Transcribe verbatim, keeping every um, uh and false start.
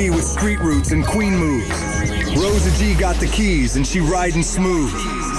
B with street roots and queen moves. Rosa G got the keys and she riding smooth.